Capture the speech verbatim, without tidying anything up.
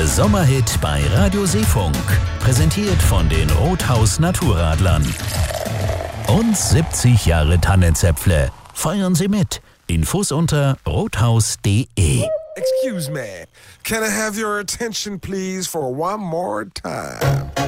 Sommerhit bei Radio Seefunk. Präsentiert von den Rothaus Naturradlern. Und siebzig Jahre Tannenzäpfle. Feiern Sie mit. Infos unter rothaus punkt de. Excuse me, can I have your attention please for one more time?